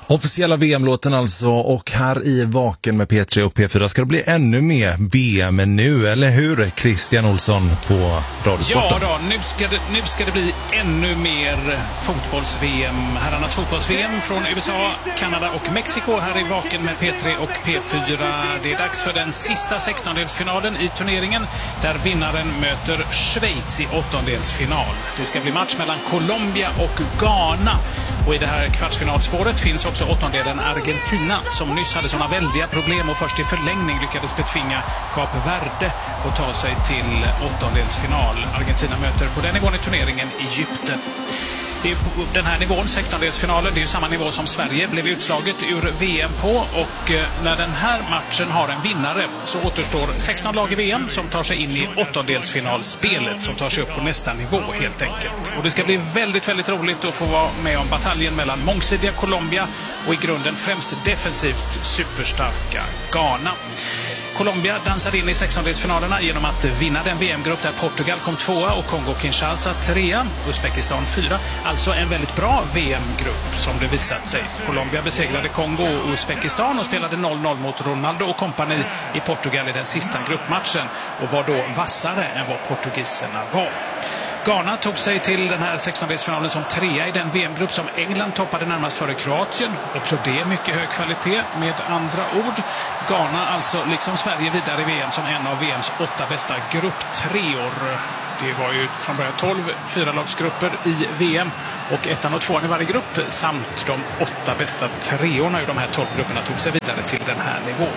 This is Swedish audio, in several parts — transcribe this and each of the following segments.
Officiella VM-låten alltså, och här i Vaken med P3 och P4 ska det bli ännu mer VM nu, eller hur Christian Olsson på Radiosporten? Ja då, nu ska det bli ännu mer fotbolls-VM. Herrarnas fotbolls-VM från USA, Kanada och Mexiko här i Vaken med P3 och P4. Det är dags för den sista 16-delsfinalen i turneringen där vinnaren möter Schweiz i 8-delsfinal. Det ska bli match mellan Colombia och Ghana. Och i det här kvartsfinalspåret finns också 8-delen Argentina som nyss hade sådana väldiga problem och först i förlängning lyckades betvinga Kap Verde och ta sig till 8-delsfinal. Argentina möter på den nivån i turneringen Egypten. Det är på den här nivån, 16-delsfinalen, det är ju samma nivå som Sverige blev utslaget ur VM på, och när den här matchen har en vinnare så återstår 16 lag i VM som tar sig in i 8-delsfinalspelet som tar sig upp på nästa nivå helt enkelt. Och det ska bli väldigt, väldigt roligt att få vara med om bataljen mellan mångsidiga Colombia och i grunden främst defensivt superstarka Ghana. Colombia dansade in i 16-delsfinalerna genom att vinna den VM-grupp där Portugal kom tvåa och Kongo-Kinshasa trea, Uzbekistan fyra. Alltså en väldigt bra VM-grupp som det visat sig. Colombia besegrade Kongo och Uzbekistan och spelade 0-0 mot Ronaldo och kompani i Portugal i den sista gruppmatchen och var då vassare än vad portugiserna var. Ghana tog sig till den här 16-delsfinalen som trea i den VM-grupp som England toppade närmast före Kroatien. Också det är mycket hög kvalitet med andra ord. Ghana alltså liksom Sverige vidare i VM som en av VMs 8 bästa grupptreor. Det var ju från början 12 fyralagsgrupper i VM och 1 och 2 i varje grupp samt de 8 bästa treorna i de här 12 grupperna tog sig vidare till den här nivån.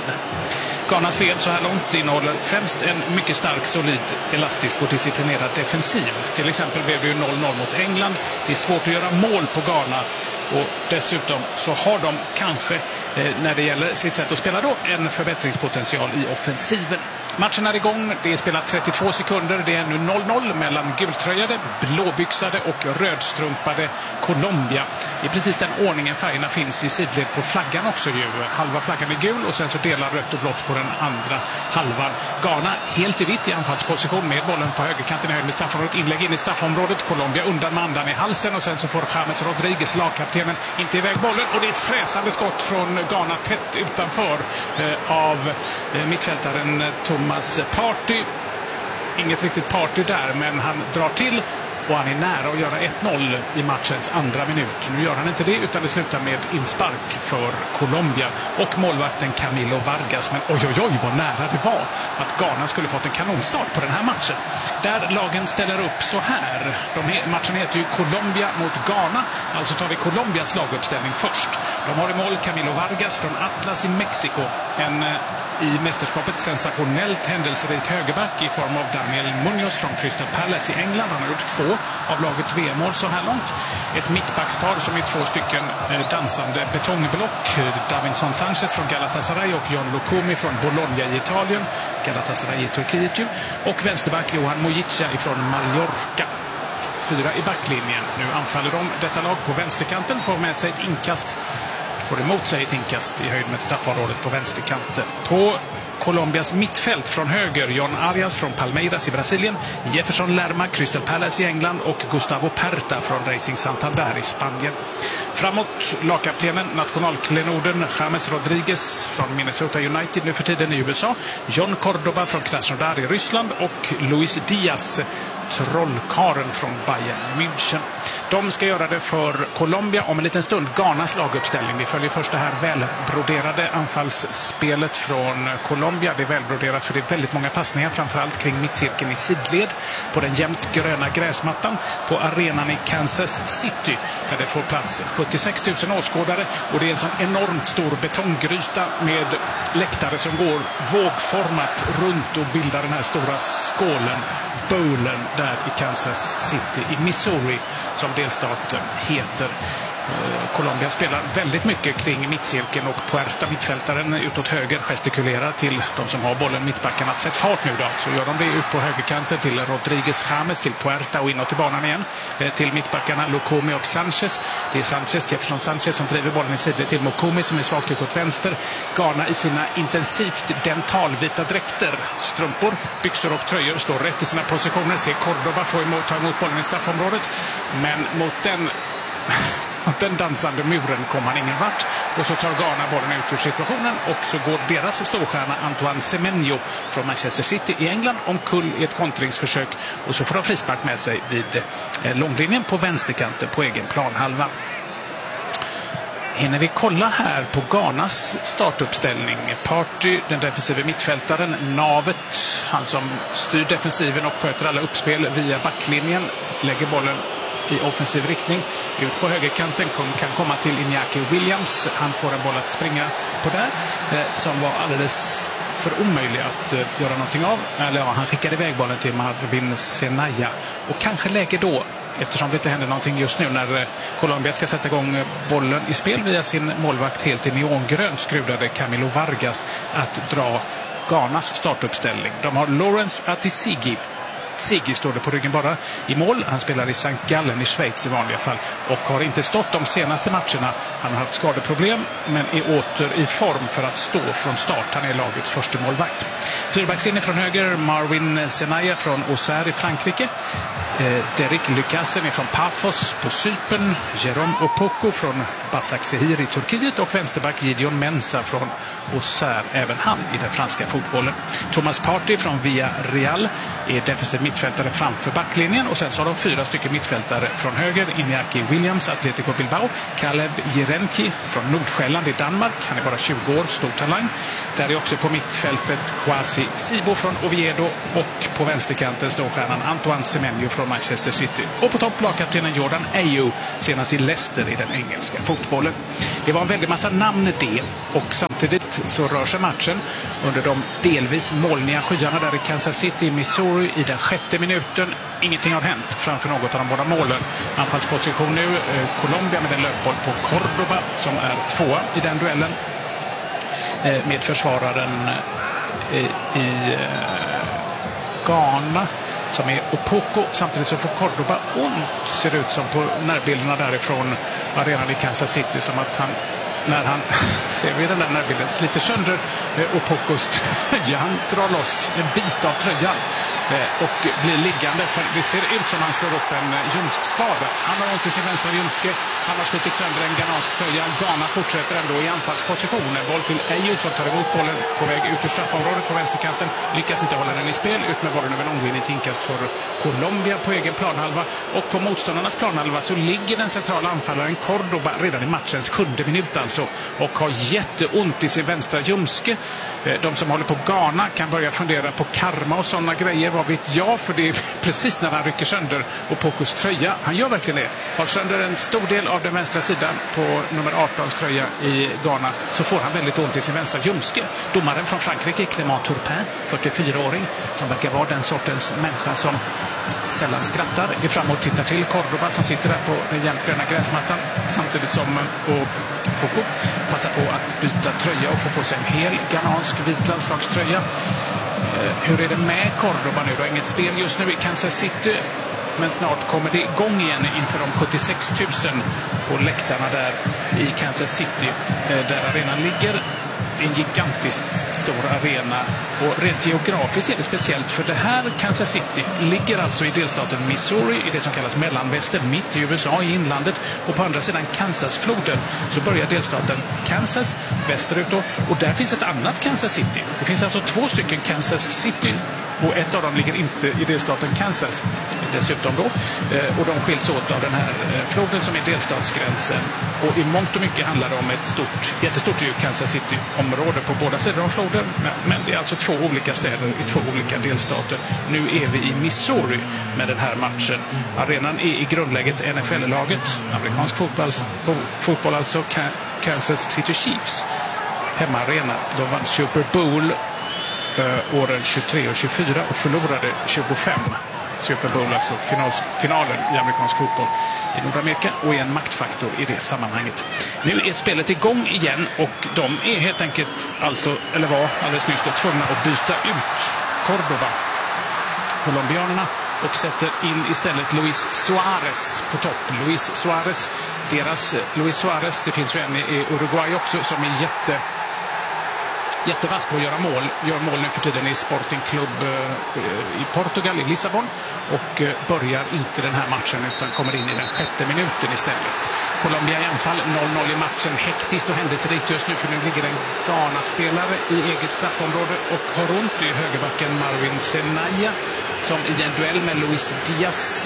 Ghanas VM så här långt innehåller främst en mycket stark, solid, elastisk och disciplinerad defensiv. Till exempel blev det ju 0-0 mot England. Det är svårt att göra mål på Ghana. Och dessutom så har de kanske, när det gäller sitt sätt att spela då, en förbättringspotential i offensiven. Matchen är igång, det är spelat 32 sekunder, det är nu 0-0 mellan gultröjade, blåbyxade och rödstrumpade Colombia. Det är precis den ordningen färgerna finns i sidled på flaggan också ju. Halva flaggan är gul och sen så delar rött och blått på den andra halvan. Ghana helt i vitt i anfallsposition med bollen på högerkanten i höjd med straffområdet. Inlägg in i straffområdet, Colombia undan med andan i halsen och sen så får James Rodriguez, lagkaptenen, inte iväg bollen och det är ett fräsande skott från Ghana tätt utanför av mittfältaren Thomas Partey. Inget riktigt party där, men han drar till och han är nära att göra 1-0 i matchens andra minut. Nu gör han inte det utan det slutar med inspark för Colombia och målvakten Camilo Vargas. Men oj vad nära det var att Ghana skulle fått en kanonstart på den här matchen. Där lagen ställer upp så här. Matchen heter ju Colombia mot Ghana. Alltså tar vi Colombias laguppställning först. De har i mål Camilo Vargas från Atlas i Mexiko. En i mästerskapet sensationellt händelserik högerback i form av Daniel Munoz från Crystal Palace i England. Han har gjort 2 av lagets VM-mål så här långt. Ett mittbackspar som är 2 stycken dansande betongblock. Davinson Sanchez från Galatasaray och John Lukumi från Bologna i Italien. Galatasaray i Turkiet ju. Och vänsterback Johan Mojica ifrån Mallorca. 4 i backlinjen. Nu anfaller de detta lag på vänsterkanten. Får med sig ett inkast. Får emot sig ett inkast i höjd med straffområdet på vänsterkanten. På Colombias mittfält från höger John Arias från Palmeiras i Brasilien, Jefferson Lerma, Crystal Palace i England och Gustavo Perta från Racing Santander i Spanien. Framåt lagkaptenen, nationalklenoden James Rodriguez från Minnesota United nu för tiden i USA, John Cordoba från Krasnodar i Ryssland och Luis Diaz, trollkaren från Bayern München. De ska göra det för Colombia om en liten stund. Ghanas laguppställning. Vi följer först det här välbroderade anfallsspelet från Colombia. Det är välbroderat för det är väldigt många passningar, framförallt kring mittcirkeln i sidled på den jämnt gröna gräsmattan på arenan i Kansas City där det får plats 76 000 åskådare och det är en sån enormt stor betonggryta med läktare som går vågformat runt och bildar den här stora skålen, bowlen, där i Kansas City i Missouri som delstaten heter. Colombia spelar väldigt mycket kring mittcirkeln och Puerta, mittfältaren utåt höger, gestikulerar till de som har bollen, mittbackarna, att sätta fart nu då. Så gör de det ut på högerkanten till Rodriguez, James, till Puerta och inåt i banan igen. Till mittbackarna Lukumi och Sanchez. Det är Sanchez, Jefferson Sanchez som driver bollen i sidled till Mukumi som är svagt utåt vänster. Ghana i sina intensivt dentalvita dräkter, strumpor, byxor och tröjor står rätt i sina positioner. Ser Cordoba få ta emot bollen i straffområdet. Men mot den dansande muren kom han ingen vart. Och så tar Ghana bollen ut ur situationen och så går deras storstjärna Antoine Semenyo från Manchester City i England omkull i ett kontringsförsök. Och så får de frispark med sig vid långlinjen på vänsterkanten på egen planhalva. Hinner vi kolla här på Ghanas startuppställning. Partey, den defensiva mittfältaren, navet, han som styr defensiven och sköter alla uppspel via backlinjen, lägger bollen i offensiv riktning. Ut på högerkanten kan komma till Iñaki Williams. Han får en boll att springa på där som var alldeles för omöjlig att göra någonting av. Eller ja, han skickade iväg bollen till Marvin Senaya. Och kanske läge då, eftersom det inte händer någonting just nu när Colombia ska sätta igång bollen i spel via sin målvakt helt i neongrönt skrudade Camilo Vargas, att dra Ghanas startuppställning. De har Lawrence Atizigi. Sigi står det på ryggen bara i mål. Han spelar i St. Gallen i Schweiz i vanliga fall och har inte stått de senaste matcherna. Han har haft skadeproblem men är åter i form för att stå från start. Han är lagets första målvakt. Fyrbacksinne från höger, Marvin Senaya från Auxerre i Frankrike. Derek Lucasen är från Paphos på Cypern. Jerome Opoku från Basaksehir i Turkiet och vänsterback Gideon Mensah från Auxerre, även han i den franska fotbollen. Thomas Partey från Villarreal är defensiv mittfältare framför backlinjen och sen så har de 4 stycken mittfältare från höger. Iñaki Williams, Atletico Bilbao. Caleb Jerenki från Nordsjälland i Danmark. Han är bara 20 år, stor talang. Där är också på mittfältet Kwasi Sibo från Oviedo och på vänsterkanten storstjärnan Antoine Semenyo från Manchester City. Och på topp lagkaptenen Jordan Ayew, senast i Leicester i den engelska fotbollen. Det var en väldig massa namn det, och samtidigt så rör sig matchen under de delvis molniga skyarna där i Kansas City i Missouri i den 6:e minuten. Ingenting har hänt framför något av de båda målen. Anfallsposition nu, Colombia med en löpboll på Cordoba som är 2 i den duellen med försvararen i Ghana som är Opoku. Samtidigt så får Cordoba ont, ser det ut som på närbilderna därifrån arenan i Kansas City, som att han, när han ser vi den där närbilden, sliter sönder Opokus tröja. Han drar loss en bit av tröjan och blir liggande, för det ser ut som han slår upp en ljumskskada. Han har ont i sin vänstra ljumske. Han har slitit sönder en ghanansk tröja. Ghana fortsätter ändå i anfallsposition. Boll till Ayew som tar emot bollen på väg ut ur straffområdet på vänsterkanten. Lyckas inte hålla den i spel. Ut med bollen över långlinjen, inkast för Colombia på egen planhalva. Och på motståndarnas planhalva så ligger den centrala anfallaren Cordoba redan i matchens 7:e minut alltså, och har jätteont i sin vänstra ljumske. De som håller på Ghana kan börja fundera på karma och sådana grejer. Vad vet jag, för det är precis när han rycker sönder Opokus tröja. Han gör verkligen det. Har sönder en stor del av den vänstra sidan på nummer 18s tröja i Ghana, så får han väldigt ont i sin vänstra ljumske. Domaren från Frankrike, Clément Turpin, 44-åring, som verkar vara den sortens människa som sällan skrattar, är fram och tittar till Cordoba som sitter där på den jämntgröna gräsmattan, samtidigt som Opoku passar på att byta tröja och få på sig en hel ghanansk vit landslagströja. Hur är det med Cordoba nu då? Inget spel just nu i Kansas City, men snart kommer det igång igen inför de 76 000 på läktarna där i Kansas City, där arenan ligger. En gigantiskt stor arena, och rent geografiskt är det speciellt, för det här Kansas City ligger alltså i delstaten Missouri, i det som kallas mellanvästern, mitt i USA i inlandet, och på andra sidan Kansasfloden så börjar delstaten Kansas västerut då, och där finns ett annat Kansas City. Det finns alltså 2 stycken Kansas City, och ett av dem ligger inte i delstaten Kansas dessutom då, och de skiljs åt av den här floden som är delstatsgränsen, och i mångt och mycket handlar det om ett jättestort Kansas City-område på båda sidor av floden, men det är alltså 2 olika städer i 2 olika delstater. Nu är vi i Missouri med den här matchen. Arenan är i grundläget NFL-laget, amerikansk fotboll alltså, Kansas City Chiefs hemmaarena. De vann Super Bowl åren 23 och 24 och förlorade 25. Super Bowl, alltså finalen i amerikansk fotboll i Nordamerika, och är en maktfaktor i det sammanhanget. Nu är spelet igång igen, och de är helt enkelt alltså, eller var alldeles nyss tvungna att byta ut Cordoba, colombianerna, och sätter in istället Luis Suarez på topp. Luis Suarez, det finns ju en i Uruguay också som är jättevass på att göra mål. Gör mål nu för tiden i Sporting Club i Portugal, i Lissabon. Och börjar inte den här matchen utan kommer in i den 6:e minuten istället. Colombia i anfall, 0-0 i matchen. Hektiskt och händelserikt just nu, för nu ligger en Ghana-spelare i eget straffområde och har ont i högerbacken Marvin Senaya, som i en duell med Luis Diaz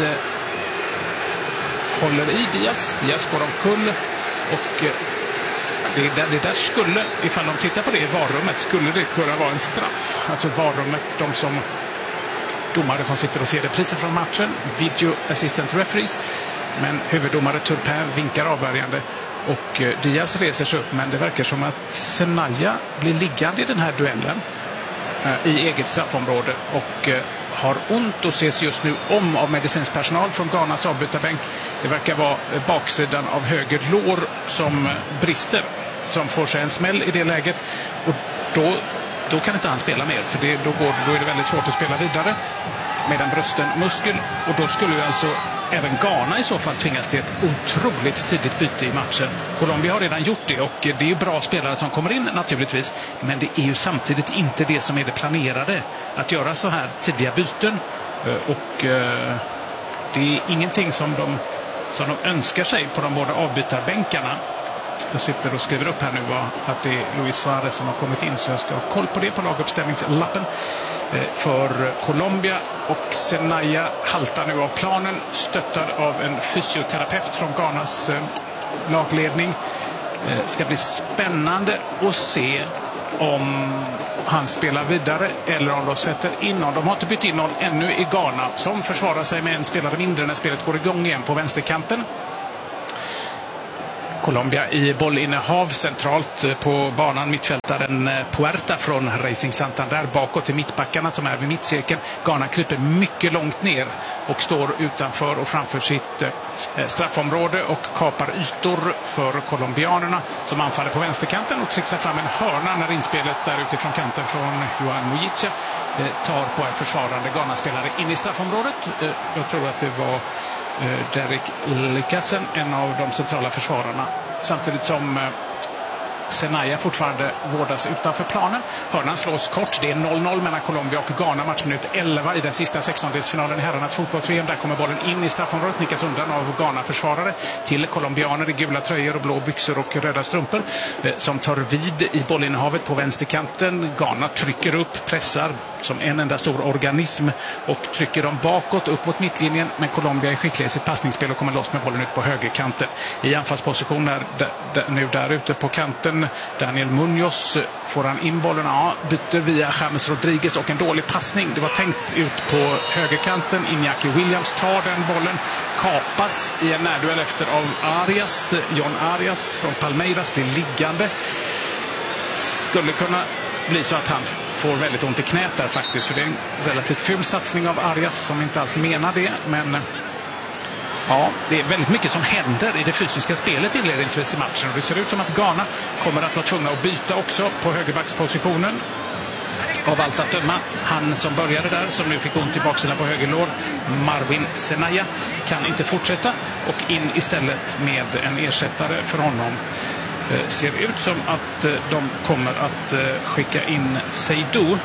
håller i Diaz. Diaz går omkull och det där skulle, ifall de tittar på det i varummet, skulle det kunna vara en straff. Alltså varummet, de som domare som sitter och ser repriser från matchen, video assistant referees, men huvuddomare Turpin vinkar avvärjande och Diaz reser sig upp, men det verkar som att Senaya blir liggande i den här duellen i eget straffområde och har ont och ses just nu om av medicinsk personal från Ghanas avbytarbänk. Det verkar vara baksidan av höger lår som brister, som får sig en smäll i det läget, och då kan inte han spela mer, för då är det väldigt svårt att spela vidare med en brösten muskel, och då skulle ju alltså även Ghana i så fall tvingas till ett otroligt tidigt byte i matchen. Colombia har redan gjort det, och det är ju bra spelare som kommer in naturligtvis, men det är ju samtidigt inte det som är det planerade, att göra så här tidiga byten, och det är ingenting som de önskar sig på de båda avbytarbänkarna. Jag sitter och skriver upp här nu att det är Luis Suarez som har kommit in, så jag ska ha koll på det på laguppställningslappen för Colombia. Och Senaya haltar nu av planen, stöttad av en fysioterapeut från Ghanas lagledning. Ska bli spännande att se om han spelar vidare eller om de sätter in någon. De har inte bytt in någon ännu i Ghana, som försvarar sig med en spelare mindre när spelet går igång igen på vänsterkanten. Colombia i bollinnehav centralt på banan, mittfältaren Puerta från Racing Santander bakåt till mittbackarna som är vid mittcirkeln. Ghana kryper mycket långt ner och står utanför och framför sitt straffområde och kapar ytor för colombianerna som anfaller på vänsterkanten och trixar fram en hörna när inspelet där utifrån kanten från Johan Mujica tar på en försvarande Ghana-spelare in i straffområdet. Jag tror att det var Derek Lucasen, en av de centrala försvararna, samtidigt som Senaya fortfarande vårdas utanför planen. Hörnan slås kort. Det är 0-0 mellan Colombia och Ghana. Matchminut 11 i den sista 16-delsfinalen i herrarnas fotbolls-VM. Där kommer bollen in i straffområdet, nickas undan av Ghana-försvarare till colombianer i gula tröjor och blå byxor och röda strumpor som tar vid i bollinnehavet på vänsterkanten. Ghana trycker upp, pressar som en enda stor organism och trycker dem bakåt upp mot mittlinjen, men Colombia är skickliga i sitt passningsspel och kommer loss med bollen ut på högerkanten. I anfallsposition nu där ute på kanten Daniel Munoz, får han in bollen, byter via James Rodriguez och en dålig passning. Det var tänkt ut på högerkanten. Iñaki Williams tar den bollen, kapas i en närduell efter av Arias. John Arias från Palmeiras blir liggande. Skulle kunna bli så att han får väldigt ont i knät där faktiskt, för det är en relativt ful satsning av Arias som inte alls menar det, men ja, det är väldigt mycket som händer i det fysiska spelet inledningsvis i matchen. Och det ser ut som att Ghana kommer att vara tvungna att byta också på högerbackspositionen. Av allt att döma, han som började där, som nu fick ont i baksidan på högerlår, Marvin Senaya, kan inte fortsätta och in istället med en ersättare för honom. Ser ut som att de kommer att skicka in Seydou.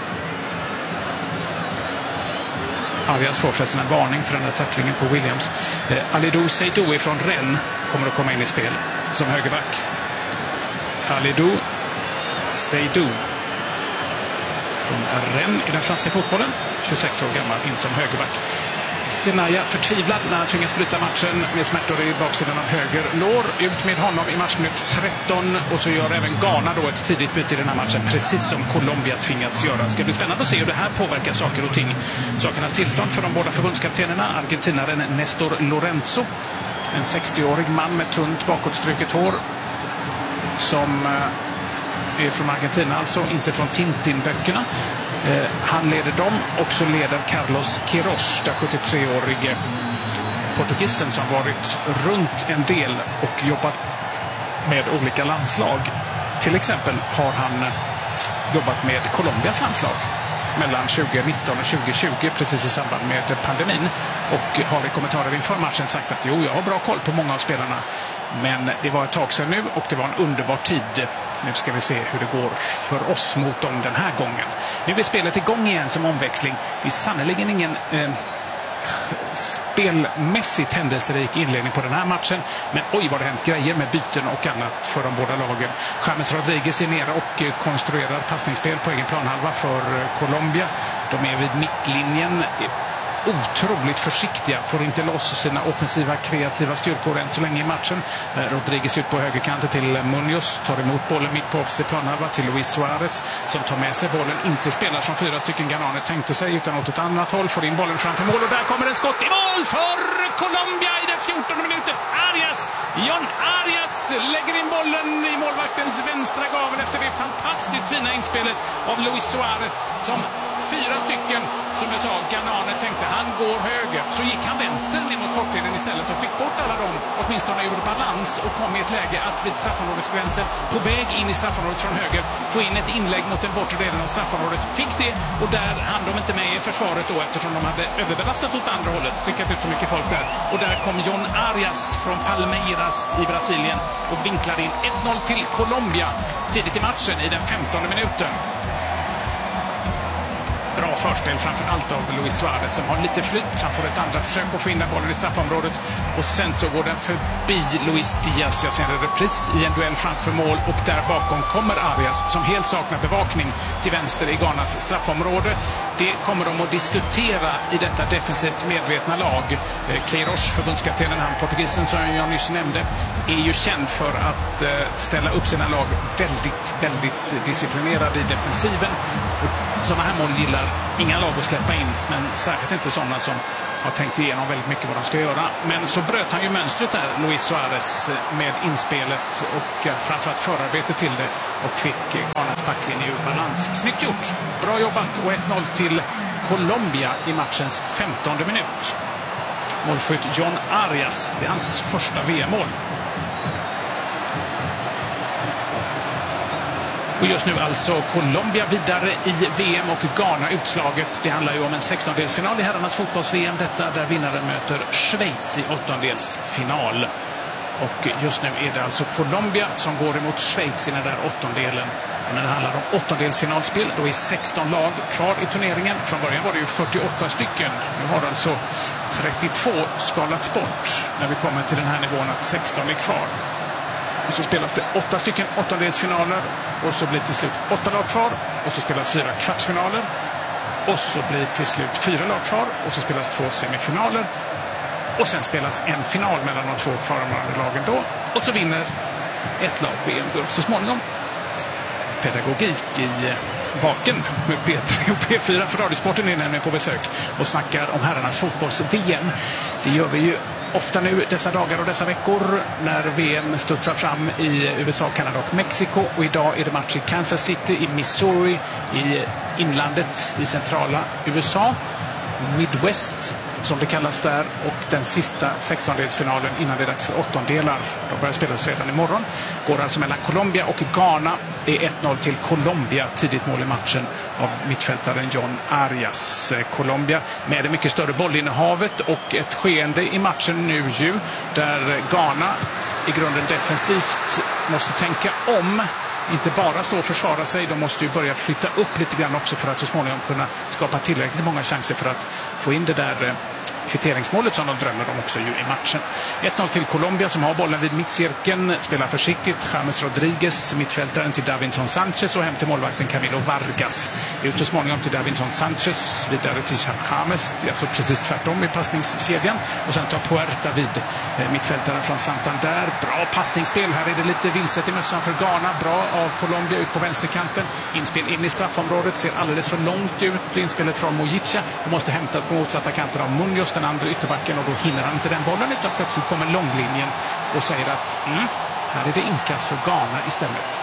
Arias får förresten en varning för den här tacklingen på Williams. Alidou Seydou från Rennes kommer att komma in i spel som högerback. Alidou Seydou från Rennes i den franska fotbollen, 26 år gammal, in som högerback. Senaya förtvivlad när han tvingas bryta matchen med smärtor i baksidan av höger lår. Ut med honom i matchminut 13 och så gör även Ghana då ett tidigt byte i den här matchen, precis som Colombia tvingats göra. Det ska bli spännande att se hur det här påverkar saker och ting. Sakernas tillstånd för de båda förbundskaptenerna. Argentinaren Nestor Lorenzo, en 60-årig man med tunt bakåtstruket hår som är från Argentina, alltså inte från Tintin-böckerna. Han leder dem och så leder Carlos Queiroz, den 73-årige portugisen som varit runt en del och jobbat med olika landslag. Till exempel har han jobbat med Colombias landslag mellan 2019 och 2020, precis i samband med pandemin. och har i kommentarer inför matchen sagt att jag har bra koll på många av spelarna. Men det var ett tag sedan nu och det var en underbar tid. Nu ska vi se hur det går för oss mot dem den här gången. Nu är spelet igång igen som omväxling. Det är sannoliken ingen spelmässigt händelserik inledning på den här matchen. Men oj vad det hänt grejer med byten och annat för de båda lagen. James Rodriguez är nere och konstruerar passningsspel på egen planhalva för Colombia. De är vid mittlinjen. Otroligt försiktiga, får inte loss sina offensiva kreativa styrkor än så länge i matchen. Rodriguez ut på högerkanten till Munoz, tar emot bollen mitt på offensiv planhalva till Luis Suarez som tar med sig bollen, inte spelar som 4 stycken ghananer tänkte sig utan åt ett annat håll, får in bollen framför mål och där kommer en skott i mål för Colombia i den 14:e minuten. John Arias lägger in bollen i målvaktens vänstra gavel efter det fantastiskt fina inspelet av Luis Suarez som 4 stycken, som jag sa, ghananer tänkte han går höger. Så gick han vänster ner mot kortlinjen istället och fick bort alla dem, åtminstone ur balans och kom i ett läge att vid straffområdesgränsen på väg in i straffområdet från höger få in ett inlägg mot den bortre delen av straffområdet. Fick det och där hann de inte med i försvaret då eftersom de hade överbelastat åt andra hållet, skickat ut så mycket folk där. Och där kom John Arias från Palmeiras i Brasilien och vinklade in 1-0 till Colombia tidigt i matchen i den 15:e minuten. Bra förspel framför allt av Luis Suarez som har lite flytt. Han får ett andra försök att få in den bollen i straffområdet och sen så går den förbi Luis Diaz. Jag ser en repris i en duell framför mål och där bakom kommer Arias som helt saknar bevakning till vänster i Ghanas straffområde. Det kommer de att diskutera i detta defensivt medvetna lag. Queiroz, förbundskaptenen, han portugisen som jag nyss nämnde, är ju känd för att ställa upp sina lag väldigt disciplinerad i defensiven. Sådana här mål gillar inga lag att släppa in, men särskilt inte sådana som har tänkt igenom väldigt mycket vad de ska göra. Men så bröt han ju mönstret där, Luis Suarez, med inspelet och framförallt förarbetet till det och fick Ghanas backlinje ur balans. Snyggt gjort, bra jobbat och 1-0 till Colombia i matchens 15:e minut. Målskytt John Arias, det är hans första VM-mål. Och just nu alltså Colombia vidare i VM och Ghana utslaget. Det handlar ju om en 16-delsfinal i herrarnas fotbolls-VM. Detta där vinnaren möter Schweiz i 8-delsfinal. Och just nu är det alltså Colombia som går emot Schweiz i den där 8-delen. Och när det handlar om 8-delsfinalspel då är 16 lag kvar i turneringen. Från början var det ju 48 stycken. Nu har alltså 32 skalats bort när vi kommer till den här nivån att 16 är kvar. Och så spelas det 8 stycken 8-delsfinaler och så blir det till slut 8 lag kvar och så spelas 4 kvartsfinaler och så blir det till slut 4 lag kvar och så spelas 2 semifinaler och sen spelas en final mellan de 2 kvarvarande lagen då och så vinner ett lag VM-guld så småningom. Pedagogik i Vaken med P3 och P4 för Radiosporten är nämligen på besök och snackar om herrarnas fotbolls-VM. Det gör vi ju ofta nu dessa dagar och dessa veckor när VM studsar fram i USA, Kanada och Mexiko. Och idag är det match i Kansas City i Missouri i inlandet i centrala USA. Midwest som det kallas där och den sista 16-delsfinalen innan det är dags för 8-delar. De börjar spelas redan imorgon. Går alltså mellan Colombia och Ghana. Det är 1-0 till Colombia, tidigt mål i matchen av mittfältaren John Arias. Colombia med det mycket större bollinnehavet och ett skeende i matchen nu ju där Ghana i grunden defensivt måste tänka om. Inte bara stå och försvara sig, de måste ju börja flytta upp lite grann också för att så småningom kunna skapa tillräckligt många chanser för att få in det där kvitteringsmålet som de drömmer om också ju i matchen. 1-0 till Colombia som har bollen vid mittcirkeln, spelar försiktigt. James Rodriguez, mittfältaren till Davinson Sanchez och hem till målvakten Camilo Vargas. Ut så småningom till Davinson Sanchez, vidare till James, alltså precis tvärtom i passningskedjan. Och sen tar Puerta vid mittfältaren från Santander. Bra passningsspel, här är det lite vilset i mössan för Ghana. Bra av Colombia ut på vänsterkanten. Inspel in i straffområdet, ser alldeles för långt ut. Inspelet från Mojica och måste hämtas på motsatta kanten av Munoz, den andra ytterbacken, och då hinner han inte den bollen utan plötsligt kommer långlinjen och säger att här är det inkast för Ghana istället.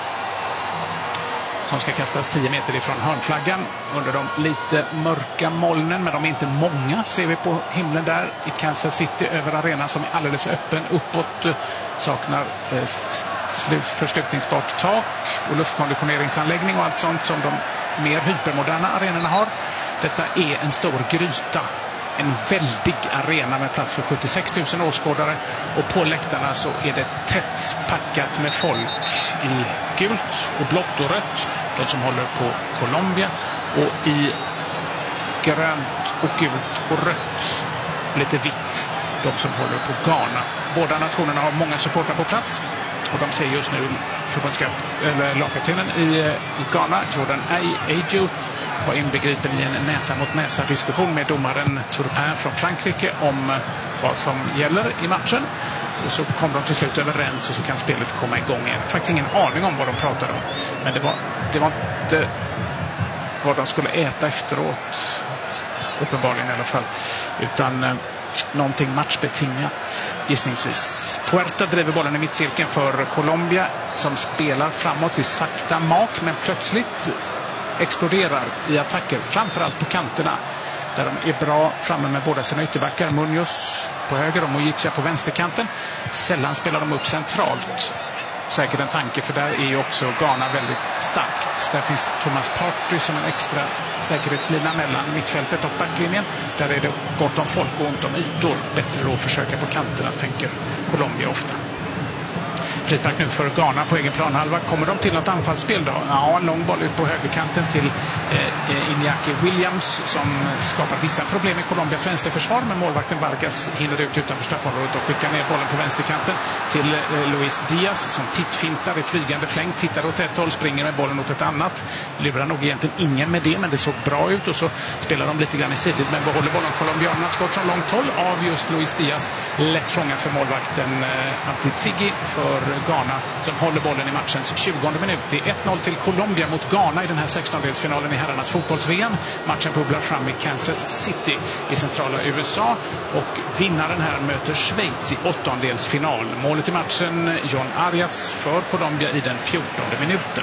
Som ska kastas 10 meter ifrån hörnflaggan under de lite mörka molnen, men de är inte många ser vi på himlen där i Kansas City över arenan som är alldeles öppen uppåt, saknar förslutningsbart tak och luftkonditioneringsanläggning och allt sånt som de mer hypermoderna arenorna har. Detta är en stor gryta en väldig arena med plats för 76 000 åskådare, och på läktarna så är det tätt packat med folk i gult och blått och rött, de som håller på Colombia, och i grönt och gult och rött, lite vitt, de som håller på Ghana. Båda nationerna har många supportrar på plats, och de ser just nu lagkaptenen i Ghana, Jordan Ayew, var inbegripen i en näsa-mot-näsa-diskussion med domaren Turpin från Frankrike om vad som gäller i matchen. Och så kom de till slut överens, och så kan spelet komma igång igen. Faktiskt ingen aning om vad de pratade om, men det var inte vad de skulle äta efteråt, uppenbarligen i alla fall, utan någonting matchbetingat gissningsvis. Puerta driver bollen i mittcirkeln för Colombia, som spelar framåt i sakta mak, men plötsligt exploderar i attacker, framförallt på kanterna, där de är bra framme med båda sina ytterbackar, Munoz på höger och Mojica på vänsterkanten. Sällan spelar de upp centralt. Säkert en tanke, för där är ju också Ghana väldigt starkt. Där finns Thomas Partey som en extra säkerhetslina mellan mittfältet och backlinjen. Där är det gott om folk och ont om ytor. Bättre då att försöka på kanterna, tänker Colombia ofta. Frispark nu för Ghana på egen planhalva. Kommer de till något anfallsspel då? Ja, en lång boll ut på högerkanten till Iñaki Williams, som skapar vissa problem i Colombias vänsterförsvar, men målvakten Vargas hinner ut utanför straffområdet och skickar ner bollen på vänsterkanten till Luis Diaz, som tittfintar i flygande fläng, tittar åt ett håll, springer med bollen åt ett annat. Lurar nog egentligen ingen med det, men det såg bra ut, och så spelar de lite grann i sidled, men behåller bollen. Colombianerna skott från långt håll av just Luis Diaz, lätt fångat för målvakten Antizigi för Ghana, som håller bollen i matchens 20:e minut. Det är 1-0 till Colombia mot Ghana i den här 16-delsfinalen i herrarnas fotbolls-VM. Matchen bubblar fram i Kansas City i centrala USA, och vinnaren här möter Schweiz i 8-delsfinal. Målet i matchen, John Arias för Colombia i den 14:e minuten.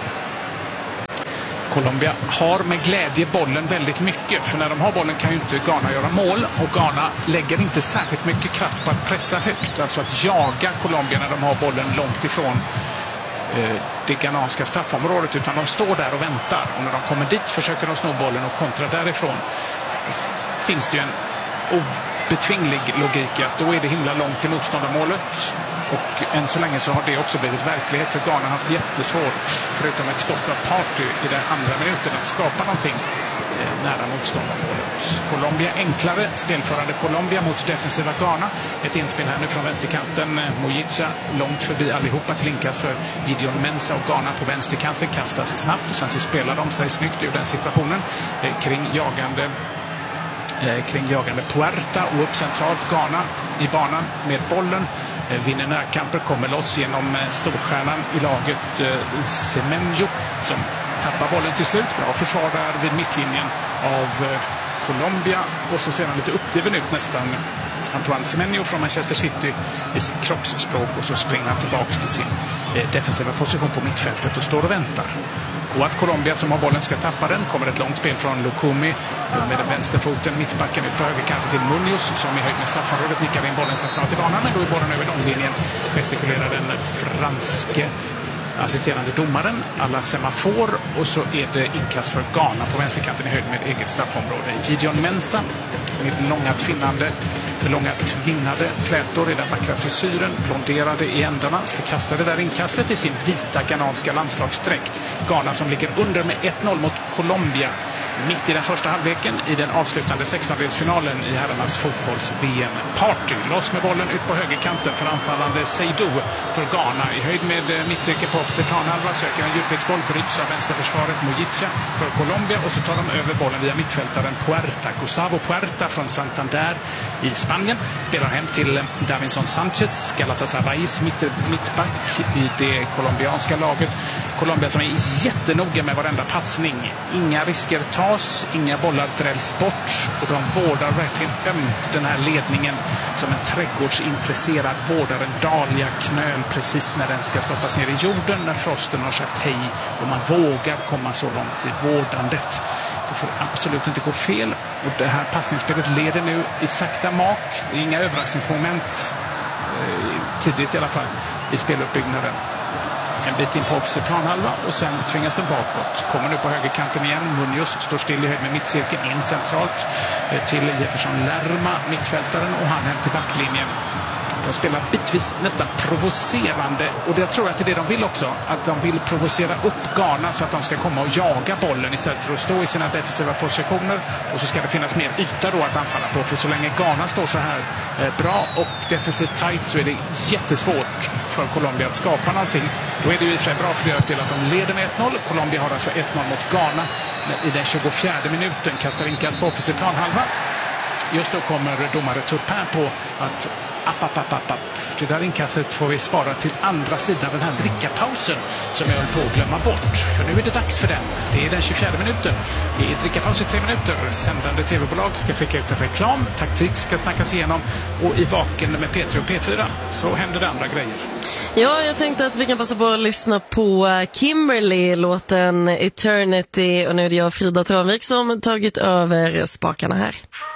Colombia har med glädje bollen väldigt mycket, för när de har bollen kan ju inte Ghana göra mål, och Ghana lägger inte särskilt mycket kraft på att pressa högt, alltså att jaga Colombia när de har bollen långt ifrån det ghananska straffområdet, utan de står där och väntar, och när de kommer dit försöker de sno bollen och kontra därifrån. Finns det ju en obetvinglig logik att då är det himla långt till motståndarmålet, och än så länge så har det också blivit verklighet, för Ghana har haft jättesvårt, förutom ett skott av Partey i den andra minuten, att skapa någonting nära motståndarmålet. Colombia enklare, spelförande Colombia mot defensiva Ghana. Ett inspel här nu från vänsterkanten, Mojica långt förbi allihopa till inkast för Gideon Mensah, och Ghana på vänsterkanten kastas snabbt, och sen så spelar de sig snyggt ur den situationen kring jagande Puerta, och upp centralt Ghana i banan med bollen, vinner närkamper, kommer loss genom storstjärnan i laget Semenyo, som tappar bollen till slut. Bra försvar där vid mittlinjen av Colombia, och så ser han lite uppgiven ut nästan, Antoine Semenyo från Manchester City, i sitt kroppsspråk, och så springer han tillbaka till sin defensiva position på mittfältet och står och väntar. Och att Colombia, som har bollen, ska tappa den. Kommer ett långt spel från Lukumi med den vänsterfoten, mittbacken ut på högerkanten till Munoz, som i höjd med straffområdet nickar in bollen centralt i banan, men då är bollen över långlinjen. Gestikulerar den franske assisterande domaren alla semafor, och så är det inkast för Ghana på vänsterkanten i höjd med eget straffområde. Gideon Mensah med långa tvinnade flätor i den vackra frisyren, blonderade i ändarna, ska kasta det där inkastet i sin vita ghananska landslagsdräkt. Ghana som ligger under med 1-0 mot Colombia mitt i den första halvleken i den avslutande 16-delsfinalen i herrarnas fotbolls-VM. Partey loss med bollen ut på högerkanten för anfallande Seydou för Ghana. I höjd med mittcirkeln på offensiv planhalva söker en djupledsboll, bryts av vänsterförsvaret Mojica för Colombia, och så tar de över bollen via mittfältaren Puerta. Gustavo Puerta från Santander i Spanien spelar hem till Davinson Sanchez, Galatasarays mittback i det colombianska laget. Colombia som är jättenoga med varenda passning. Inga risker tas, inga bollar drälls bort, och de vårdar verkligen ömt den här ledningen som en trädgårdsintresserad vårdar en dahlia-knöl precis när den ska stoppas ner i jorden, när frosten har sagt hej, och man vågar komma så långt i vårdandet. Det får absolut inte gå fel, och det här passningsspelet leder nu i sakta mak. Det är inga överraskningsmoment tidigt i alla fall i speluppbyggnaden. En bit in på offensiv planhalva och sen tvingas de bakåt. Kommer nu på högerkanten igen. Munoz står still i höjd med mittcirkeln in centralt till Jefferson Lerma, mittfältaren, och han hem till backlinjen. De spelar bitvis nästan provocerande, och jag tror att det är det de vill också. Att de vill provocera upp Ghana så att de ska komma och jaga bollen istället för att stå i sina defensiva positioner. Och så ska det finnas mer yta då att anfalla på. För så länge Ghana står så här bra och defensivt tight så är det jättesvårt för Colombia att skapa någonting. Då är det ju i och för sig bra för deras del att de leder med 1-0. Colombia har alltså 1-0 mot Ghana i den 24 minuten. Kastar inkast på offensiv planhalva. Just då kommer domare Turpin på att app. Det där inkastet får vi spara till andra sidan den här drickapausen som jag höll på att glömma bort. För nu är det dags för den. Det är den 24 minuten. Det är drickapaus i 3 minuter. Sändande tv-bolag ska skicka ut en reklam. Taktik ska snackas igenom. Och i Vaken med P3 och P4 så händer det andra grejer. Ja, jag tänkte att vi kan passa på att lyssna på Kimberly, låten Eternity. Och nu är det jag, Frida Tranvik, som tagit över spakarna här.